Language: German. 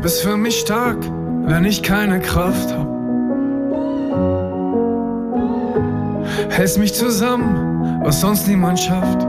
bist für mich stark, wenn ich keine Kraft hab. Hältst mich zusammen, was sonst niemand schafft.